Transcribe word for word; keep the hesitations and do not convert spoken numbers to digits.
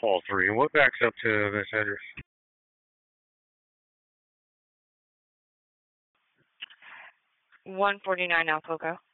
Hall three. And what backs up to this address? one forty-nine Alcoco.